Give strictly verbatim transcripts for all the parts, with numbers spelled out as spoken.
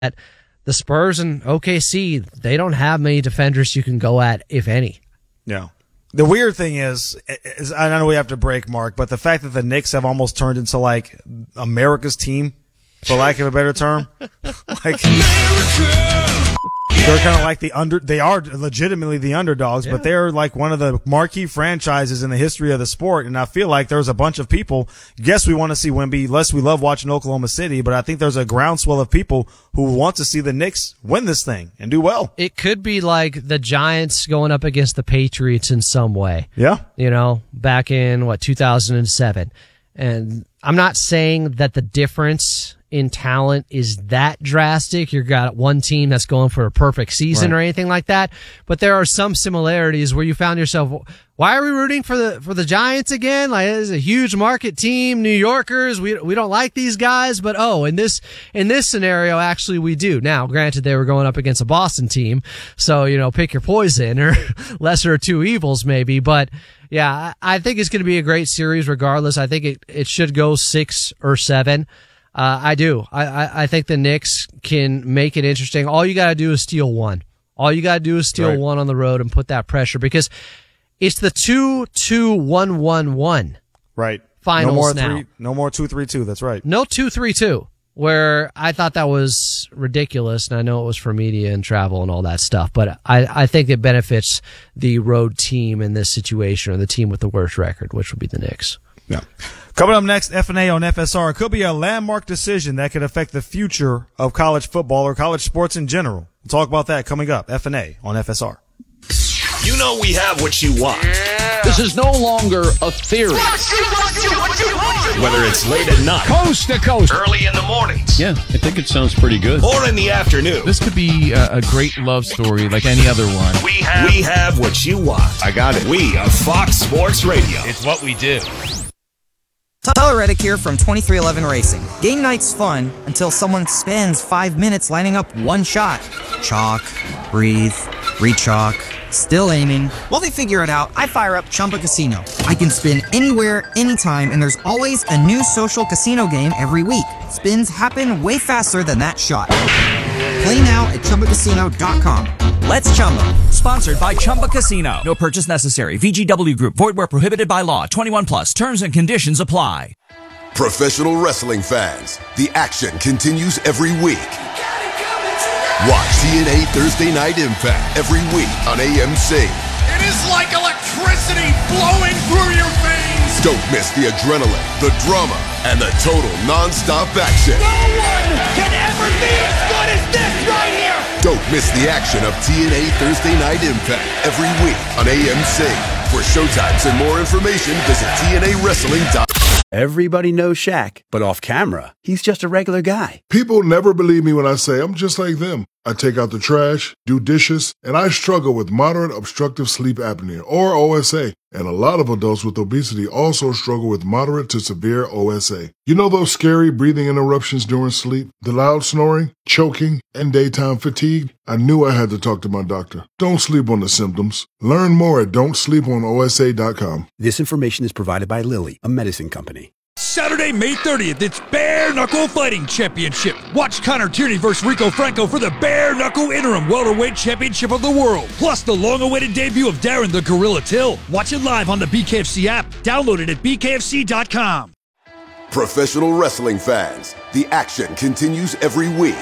the Spurs and O K C, they don't have many defenders you can go at, if any. Yeah. The weird thing is, is, I know we have to break, Mark, but the fact that the Knicks have almost turned into like America's team, for lack of a better term, like America! They're kind of like the under, they are legitimately the underdogs, yeah. But they're like one of the marquee franchises in the history of the sport. And I feel like there's a bunch of people, yes, we want to see Wemby, less we love watching Oklahoma City, but I think there's a groundswell of people who want to see the Knicks win this thing and do well. It could be like the Giants going up against the Patriots in some way. Yeah. You know, back in what, two thousand seven. And I'm not saying that the difference in talent is that drastic. You've got one team that's going for a perfect season, right, or anything like that. But there are some similarities where you found yourself, why are we rooting for the for the Giants again? Like, this is a huge market team, New Yorkers. We we don't like these guys, but oh, in this in this scenario, actually we do. Now, granted, they were going up against a Boston team, so you know, pick your poison, or lesser of two evils maybe. But yeah, I think it's going to be a great series regardless. I think it it should go six or seven. Uh, I do. I, I, I think the Knicks can make it interesting. All you got to do is steal one. All you got to do is steal right. one on the road and put that pressure, because it's the two two one one one. Right. Finals no more now. Three, no more two three two. That's right. No two three two, where I thought that was ridiculous, and I know it was for media and travel and all that stuff, but I, I think it benefits the road team in this situation, or the team with the worst record, which would be the Knicks. Yeah. Coming up next, F and A on F S R. It could be a landmark decision that could affect the future of college football or college sports in general. We'll talk about that coming up. F and A on F S R. You know we have what you want. Yeah. This is no longer a theory. Whether it's late at night, coast to coast, early in the mornings. Yeah, I think it sounds pretty good. Or in the afternoon. This could be a, a great love story like any other one. We have, we have what you want. I got it. We are Fox Sports Radio. It's what we do. Tyler Reddick here from twenty-three eleven Racing. Game night's fun until someone spends five minutes lining up one shot. Chalk, breathe, re-chalk, still aiming. While they figure it out, I fire up Chumba Casino. I can spin anywhere, anytime, and there's always a new social casino game every week. Spins happen way faster than that shot. Play now at Chumba Casino dot com. Let's Chumba. Sponsored by Chumba Casino. No purchase necessary. V G W Group. Void where prohibited by law. twenty-one plus. Terms and conditions apply. Professional wrestling fans, the action continues every week. Watch T N A Thursday Night Impact every week on A M C. It is like electricity flowing through your veins. Don't miss the adrenaline, the drama, and the total non-stop action. No one can ever be as good as this right here. Don't miss the action of T N A Thursday Night Impact every week on A M C. For showtimes and more information, visit T N A wrestling dot com. Everybody knows Shaq, but off camera, he's just a regular guy. People never believe me when I say I'm just like them. I take out the trash, do dishes, and I struggle with moderate obstructive sleep apnea, or O S A. And a lot of adults with obesity also struggle with moderate to severe O S A. You know those scary breathing interruptions during sleep, the loud snoring, choking, and daytime fatigue? I knew I had to talk to my doctor. Don't sleep on the symptoms. Learn more at don't sleep on O S A dot com. This information is provided by Lilly, a medicine company. Saturday, May thirtieth, it's Bare Knuckle Fighting Championship. Watch Connor Tierney versus Rico Franco for the Bare Knuckle Interim Welterweight Championship of the World. Plus the long-awaited debut of Darren the Gorilla Till. Watch it live on the B K F C app. Download it at B K F C dot com. Professional wrestling fans, the action continues every week.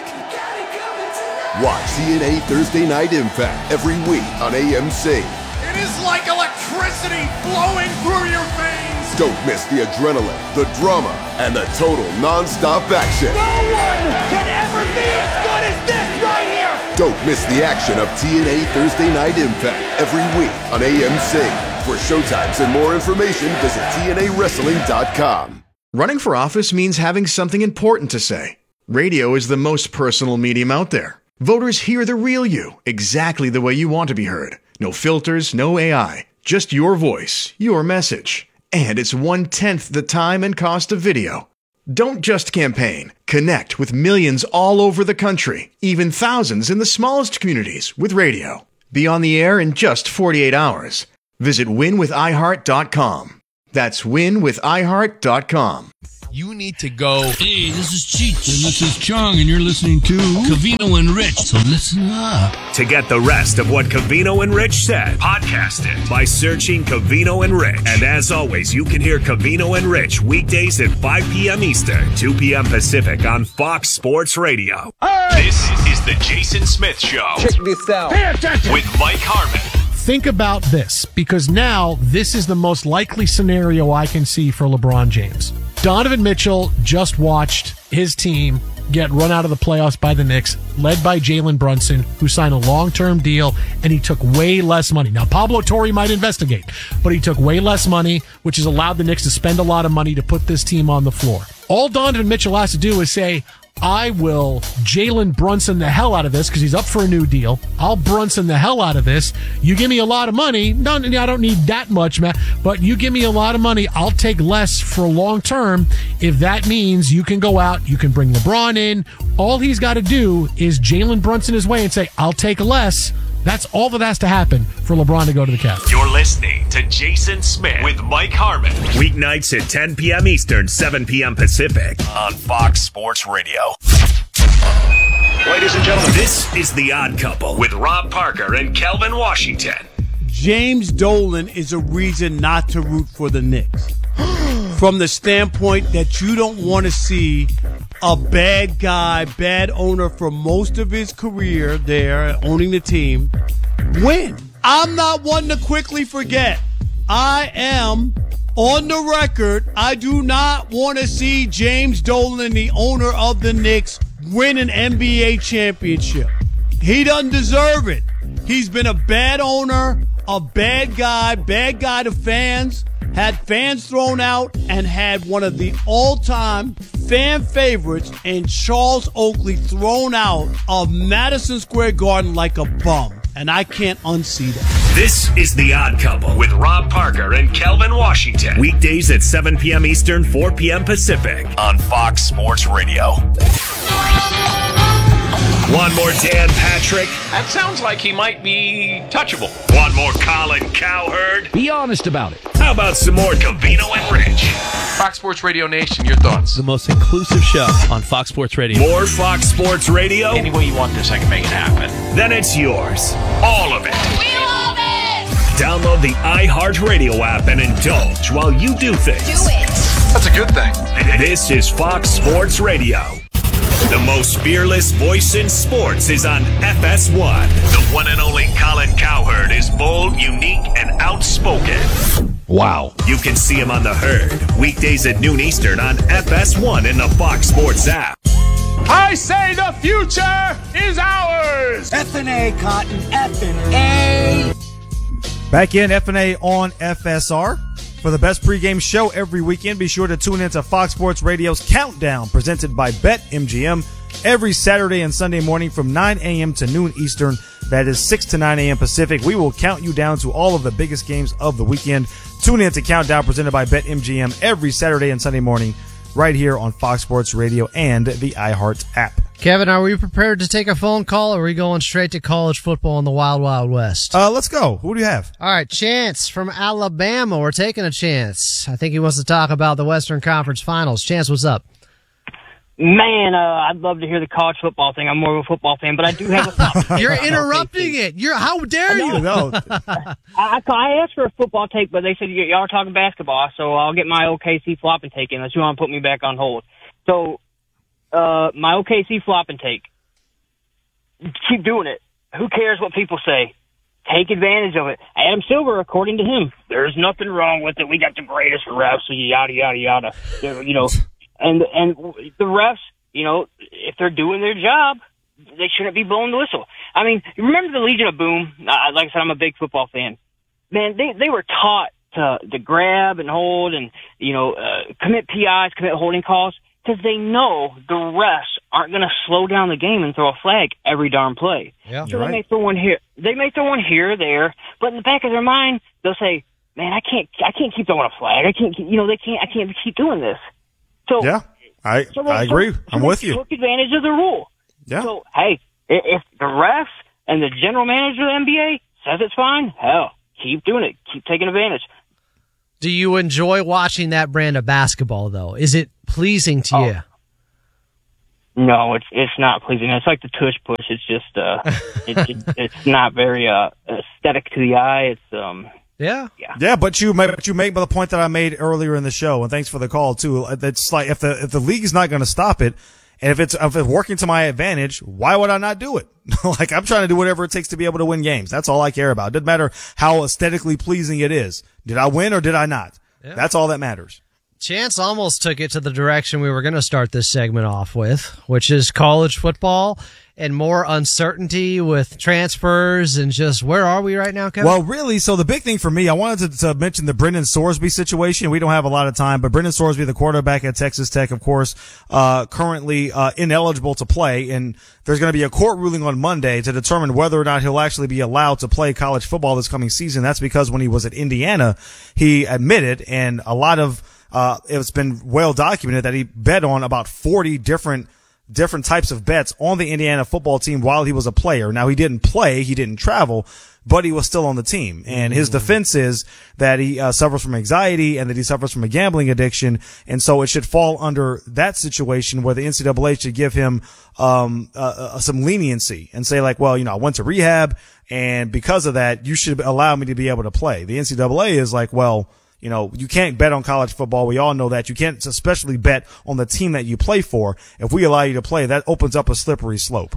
Watch T N A Thursday Night Impact every week on A M C. It is like electricity flowing through your veins. Don't miss the adrenaline, the drama, and the total non-stop action. No one can ever be as good as this right here. Don't miss the action of T N A Thursday Night Impact every week on A M C. For showtimes and more information, visit T N A wrestling dot com. Running for office means having something important to say. Radio is the most personal medium out there. Voters hear the real you, exactly the way you want to be heard. No filters, no A I, just your voice, your message. And it's one-tenth the time and cost of video. Don't just campaign. Connect with millions all over the country, even thousands in the smallest communities with radio. Be on the air in just forty-eight hours. Visit win with i heart dot com. That's win with i heart dot com. you need to go. Hey, this is Cheech. And this is Chung, and you're listening to Covino and Rich. So listen up. To get the rest of what Covino and Rich said, podcast it by searching Covino and Rich. And as always, you can hear Covino and Rich weekdays at five p.m. Eastern, two p.m. Pacific on Fox Sports Radio. This is the Jason Smith Show. Check this out. Pay attention. With Mike Harmon. Think about this, because now this is the most likely scenario I can see for LeBron James. Donovan Mitchell just watched his team get run out of the playoffs by the Knicks, led by Jalen Brunson, who signed a long-term deal, and he took way less money. Now, Pablo Torre might investigate, but he took way less money, which has allowed the Knicks to spend a lot of money to put this team on the floor. All Donovan Mitchell has to do is say, I will Jalen Brunson the hell out of this because he's up for a new deal. I'll Brunson the hell out of this. You give me a lot of money. No, I don't need that much, man. But you give me a lot of money. I'll take less for long term. If that means you can go out, you can bring LeBron in. All he's got to do is Jalen Brunson his way and say, I'll take less. That's all that has to happen for LeBron to go to the Cavs. You're listening to Jason Smith with Mike Harmon. Weeknights at ten p.m. Eastern, seven p.m. Pacific on Fox Sports Radio. Ladies and gentlemen, this is The Odd Couple with Rob Parker and Kelvin Washington. James Dolan is a reason not to root for the Knicks. From the standpoint that you don't want to see a bad guy, bad owner for most of his career there, owning the team, win. I'm not one to quickly forget. I am on the record. I do not want to see James Dolan, the owner of the Knicks, win an N B A championship. He doesn't deserve it. He's been a bad owner, a bad guy, bad guy to fans, had fans thrown out, and had one of the all-time fan favorites in Charles Oakley thrown out of Madison Square Garden like a bum. And I can't unsee that. This is The Odd Couple with Rob Parker and Kelvin Washington. Weekdays at seven p.m. Eastern, four p.m. Pacific on Fox Sports Radio. One more Dan Patrick. That sounds like he might be touchable. One more Colin Cowherd. Be honest about it. How about some more Covino and Rich? Fox Sports Radio Nation, your thoughts? The most inclusive show on Fox Sports Radio. More Fox Sports Radio? Any way you want this, I can make it happen. Then it's yours. All of it. We love it! Download the iHeartRadio app and indulge while you do things. Do it! That's a good thing. This is Fox Sports Radio. The most fearless voice in sports is on F S one. The one and only Colin Cowherd is bold, unique, and outspoken. Wow. You can see him on The Herd, weekdays at noon Eastern on F S one in the Fox Sports app. I say the future is ours! F and A, Cotton. F and A. Back in F and A on F S R. For the best pregame show every weekend, be sure to tune in to Fox Sports Radio's Countdown, presented by BetMGM, every Saturday and Sunday morning from nine a.m. to noon Eastern. That is six to nine a.m. Pacific. We will count you down to all of the biggest games of the weekend. Tune in to Countdown, presented by BetMGM, every Saturday and Sunday morning, right here on Fox Sports Radio and the iHeart app. Kevin, are we prepared to take a phone call, or are we going straight to college football in the Wild Wild West? Uh, let's go. Who do you have? All right, Chance from Alabama. We're taking a chance. I think he wants to talk about the Western Conference Finals. Chance, what's up? Man, uh, I'd love to hear the college football thing. I'm more of a football fan, but I do have a thought. You're interrupting it. You're how dare you? No. I, I, I asked for a football take, but they said y- y'all are talking basketball, so I'll get my O K C flopping take in unless you want to put me back on hold. So, uh, my O K C flopping take. Keep doing it. Who cares what people say? Take advantage of it. Adam Silver, according to him, there's nothing wrong with it. We got the greatest refs, yada, yada, yada. You know, and, and the refs, you know, if they're doing their job, they shouldn't be blowing the whistle. I mean, remember the Legion of Boom? Uh, like I said, I'm a big football fan. Man, they, they were taught to, to grab and hold and, you know, uh, commit P Is, commit holding calls, because they know the refs aren't going to slow down the game and throw a flag every darn play. Yeah, so they right. may throw one here, they may throw one here or there, but in the back of their mind, they'll say, "Man, I can't, I can't keep throwing a flag. I can't, keep, you know, they can't, I can't keep doing this." So yeah, I so they, I agree. So, I'm so with they you. Took advantage of the rule. Yeah. So hey, if the refs and the general manager of the N B A says it's fine, hell, keep doing it. Keep taking advantage. Do you enjoy watching that brand of basketball, though? Is it pleasing to Oh. you? No, it's it's not pleasing. It's like the tush push. It's just uh, it, it, it's not very uh aesthetic to the eye. It's um. Yeah. Yeah. Yeah, but you make, but you make the point that I made earlier in the show, and thanks for the call too. It's like if the if the league is not going to stop it, and if it's if it's working to my advantage, why would I not do it? Like I'm trying to do whatever it takes to be able to win games. That's all I care about. It doesn't matter how aesthetically pleasing it is. Did I win or did I not? Yeah. That's all that matters. Chance almost took it to the direction we were going to start this segment off with, which is college football and more uncertainty with transfers and just where are we right now, Kevin? Well, really, so the big thing for me, I wanted to, to mention the Brendan Sorsby situation. We don't have a lot of time, but Brendan Sorsby, the quarterback at Texas Tech, of course, uh, currently uh, ineligible to play, and there's going to be a court ruling on Monday to determine whether or not he'll actually be allowed to play college football this coming season. That's because when he was at Indiana, he admitted, and a lot of Uh, it's been well documented that he bet on about forty different, different types of bets on the Indiana football team while he was a player. Now he didn't play, he didn't travel, but he was still on the team. And his defense is that he uh, suffers from anxiety and that he suffers from a gambling addiction. And so it should fall under that situation where the N C double A should give him, um, uh, uh, some leniency and say like, well, you know, I went to rehab and because of that, you should allow me to be able to play. The N C double A is like, well, you know, you can't bet on college football. We all know that. You can't especially bet on the team that you play for. If we allow you to play, that opens up a slippery slope.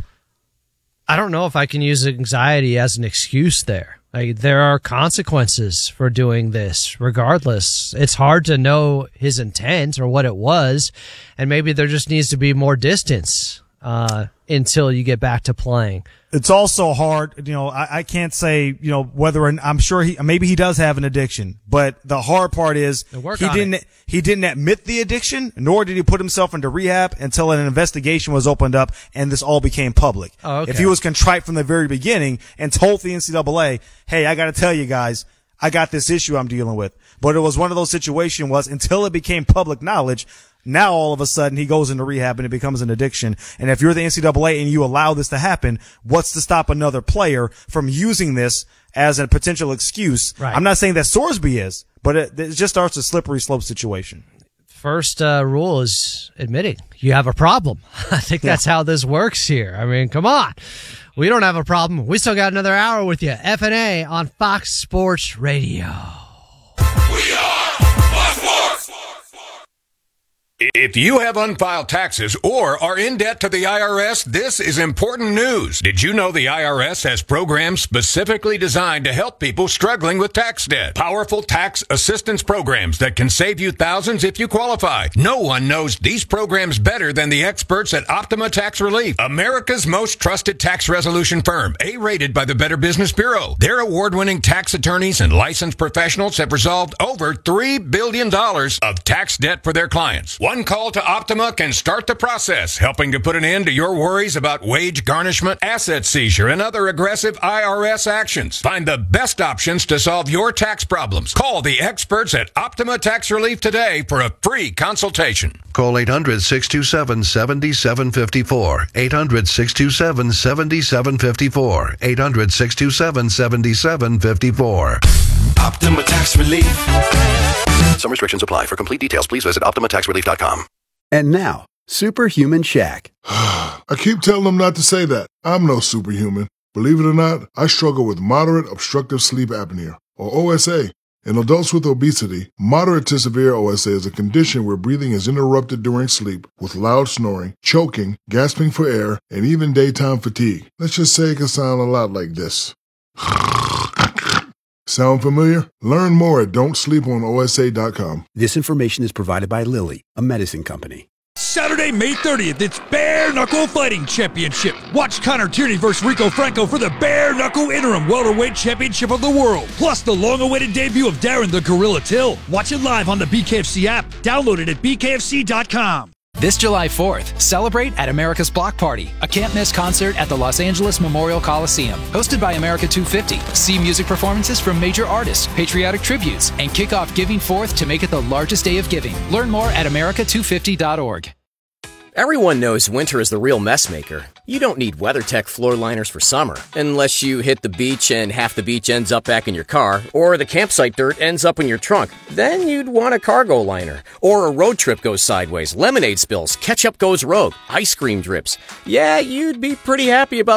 I don't know if I can use anxiety as an excuse there. Like, there are consequences for doing this regardless. It's hard to know his intent or what it was, and maybe there just needs to be more distance uh, until you get back to playing. It's also hard, you know, I, I can't say, you know, whether, and I'm sure he, maybe he does have an addiction, but the hard part is he didn't, it. he didn't admit the addiction, nor did he put himself into rehab until an investigation was opened up and this all became public. Oh, okay. If he was contrite from the very beginning and told the N C double A, hey, I got to tell you guys, I got this issue I'm dealing with. But it was one of those situations was until it became public knowledge, now all of a sudden he goes into rehab and it becomes an addiction. And if you're the N C double A and you allow this to happen, what's to stop another player from using this as a potential excuse? Right. I'm not saying that Sorsby is, but it, it just starts a slippery slope situation. First uh, rule is admitting you have a problem. I think that's how this works here. I mean, come on. We don't have a problem. We still got another hour with you. F and A on Fox Sports Radio. We are Fox Sports. If you have unfiled taxes or are in debt to the I R S, this is important news. Did you know the I R S has programs specifically designed to help people struggling with tax debt? Powerful tax assistance programs that can save you thousands if you qualify. No one knows these programs better than the experts at Optima Tax Relief, America's most trusted tax resolution firm, A-rated by the Better Business Bureau. Their award-winning tax attorneys and licensed professionals have resolved over three billion dollars of tax debt for their clients. One call to Optima can start the process, helping to put an end to your worries about wage garnishment, asset seizure, and other aggressive I R S actions. Find the best options to solve your tax problems. Call the experts at Optima Tax Relief today for a free consultation. Call eight hundred, six two seven, seven seven five four. eight hundred, six two seven, seven seven five four. eight hundred, six two seven, seven seven five four. Optima Tax Relief. Some restrictions apply. For complete details, please visit optima tax relief dot com. And now, Superhuman Shaq. I keep telling them not to say that. I'm no superhuman. Believe it or not, I struggle with moderate obstructive sleep apnea, or O S A. In adults with obesity, moderate to severe O S A is a condition where breathing is interrupted during sleep with loud snoring, choking, gasping for air, and even daytime fatigue. Let's just say it can sound a lot like this. Sound familiar? Learn more at don't sleep on O S A dot com. This information is provided by Lilly, a medicine company. Saturday, May thirtieth, it's Bare Knuckle Fighting Championship. Watch Connor Tierney versus Rico Franco for the Bare Knuckle Interim Welterweight Championship of the World. Plus the long-awaited debut of Darren the Gorilla Till. Watch it live on the B K F C app. Download it at B K F C dot com. This July fourth, celebrate at America's Block Party, a can't-miss concert at the Los Angeles Memorial Coliseum. Hosted by America two fifty. See music performances from major artists, patriotic tributes, and kick off Giving Fourth to make it the largest day of giving. Learn more at America two fifty dot org. Everyone knows winter is the real mess maker. You don't need WeatherTech floor liners for summer, unless you hit the beach and half the beach ends up back in your car, or the campsite dirt ends up in your trunk. Then you'd want a cargo liner. Or a road trip goes sideways, lemonade spills, ketchup goes rogue, ice cream drips. Yeah, you'd be pretty happy about